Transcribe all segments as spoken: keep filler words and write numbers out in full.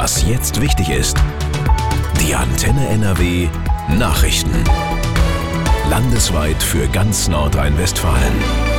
Was jetzt wichtig ist. Die Antenne N R W Nachrichten. Landesweit für ganz Nordrhein-Westfalen.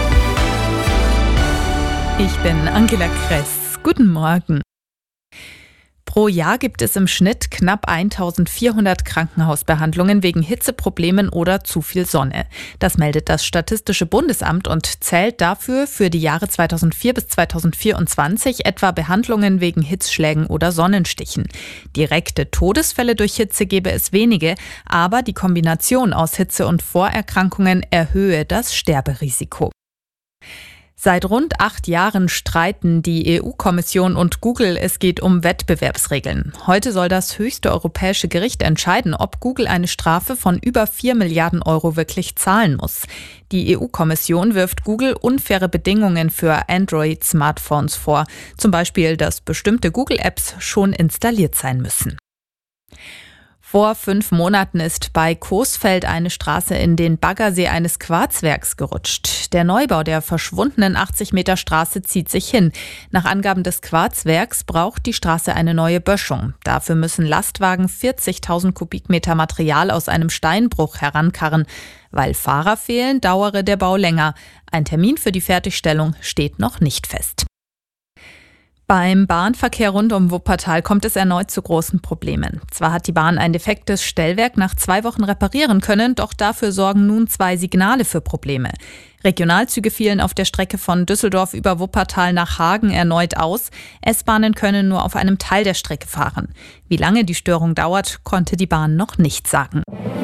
Ich bin Angela Kress. Guten Morgen. Pro Jahr gibt es im Schnitt knapp eintausendvierhundert Krankenhausbehandlungen wegen Hitzeproblemen oder zu viel Sonne. Das meldet das Statistische Bundesamt und zählt dafür für die Jahre zweitausendvier bis zweitausendvierundzwanzig etwa Behandlungen wegen Hitzschlägen oder Sonnenstichen. Direkte Todesfälle durch Hitze gebe es wenige, aber die Kombination aus Hitze und Vorerkrankungen erhöhe das Sterberisiko. Seit rund acht Jahren streiten die E U-Kommission und Google. Es geht um Wettbewerbsregeln. Heute soll das höchste europäische Gericht entscheiden, ob Google eine Strafe von über vier Milliarden Euro wirklich zahlen muss. Die E U-Kommission wirft Google unfaire Bedingungen für Android-Smartphones vor. Zum Beispiel, dass bestimmte Google-Apps schon installiert sein müssen. Vor fünf Monaten ist bei Coesfeld eine Straße in den Baggersee eines Quarzwerks gerutscht. Der Neubau der verschwundenen achtzig Meter Straße zieht sich hin. Nach Angaben des Quarzwerks braucht die Straße eine neue Böschung. Dafür müssen Lastwagen vierzigtausend Kubikmeter Material aus einem Steinbruch herankarren. Weil Fahrer fehlen, dauere der Bau länger. Ein Termin für die Fertigstellung steht noch nicht fest. Beim Bahnverkehr rund um Wuppertal kommt es erneut zu großen Problemen. Zwar hat die Bahn ein defektes Stellwerk nach zwei Wochen reparieren können, doch dafür sorgen nun zwei Signale für Probleme. Regionalzüge fielen auf der Strecke von Düsseldorf über Wuppertal nach Hagen erneut aus. S-Bahnen können nur auf einem Teil der Strecke fahren. Wie lange die Störung dauert, konnte die Bahn noch nicht sagen.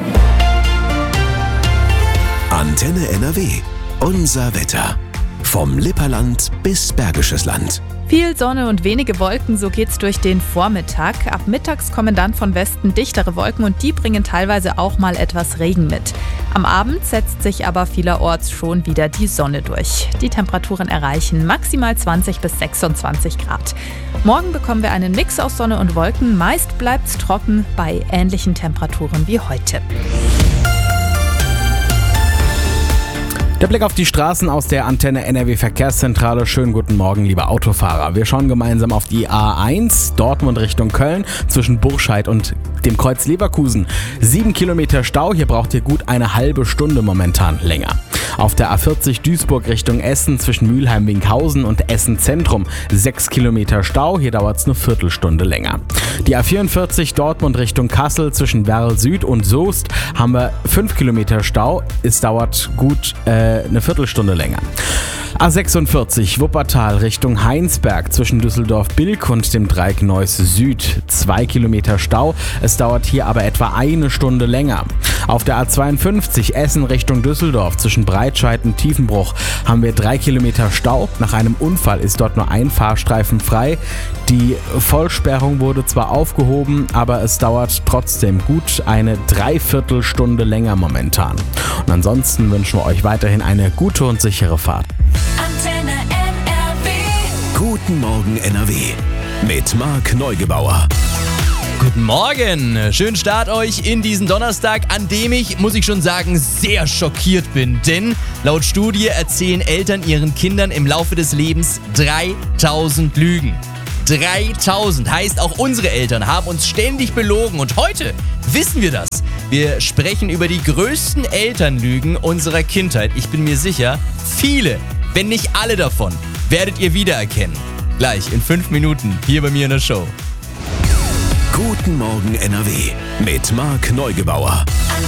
Antenne N R W. Unser Wetter. Vom Lipperland bis Bergisches Land. Viel Sonne und wenige Wolken, so geht's durch den Vormittag. Ab mittags kommen dann von Westen dichtere Wolken und die bringen teilweise auch mal etwas Regen mit. Am Abend setzt sich aber vielerorts schon wieder die Sonne durch. Die Temperaturen erreichen maximal zwanzig bis sechsundzwanzig Grad. Morgen bekommen wir einen Mix aus Sonne und Wolken. Meist bleibt's trocken bei ähnlichen Temperaturen wie heute. Der Blick auf die Straßen aus der Antenne N R W Verkehrszentrale. Schönen guten Morgen, liebe Autofahrer. Wir schauen gemeinsam auf die A eins, Dortmund Richtung Köln, zwischen Burscheid und dem Kreuz Leverkusen. Sieben Kilometer Stau, hier braucht ihr gut eine halbe Stunde momentan länger. Auf der A vierzig Duisburg Richtung Essen, zwischen Mülheim-Winkhausen und Essen Zentrum. Sechs Kilometer Stau, hier dauert es eine Viertelstunde länger. Die A vierundvierzig Dortmund Richtung Kassel, zwischen Werl Süd und Soest haben wir fünf Kilometer Stau. Es dauert gut äh, eine Viertelstunde länger. A sechsundvierzig Wuppertal Richtung Heinsberg, zwischen Düsseldorf-Bilk und dem Dreieck Neuss Süd. Zwei Kilometer Stau, es dauert hier aber etwa eine Stunde länger. Auf der A zweiundfünfzig Essen Richtung Düsseldorf, zwischen Breitscheid und Tiefenbruch haben wir drei Kilometer Stau. Nach einem Unfall ist dort nur ein Fahrstreifen frei. Die Vollsperrung wurde zwar aufgehoben, aber es dauert trotzdem gut eine Dreiviertelstunde länger momentan. Und ansonsten wünschen wir euch weiterhin eine gute und sichere Fahrt. Antenne N R W. Guten Morgen N R W. Mit Marc Neugebauer. Guten Morgen, schönen Start euch in diesen Donnerstag, an dem ich, muss ich schon sagen, sehr schockiert bin. Denn laut Studie erzählen Eltern ihren Kindern im Laufe des Lebens dreitausend Lügen. dreitausend heißt, auch unsere Eltern haben uns ständig belogen und heute wissen wir das. Wir sprechen über die größten Elternlügen unserer Kindheit. Ich bin mir sicher, viele, wenn nicht alle davon, werdet ihr wiedererkennen. Gleich in fünf Minuten hier bei mir in der Show. Guten Morgen N R W mit Marc Neugebauer.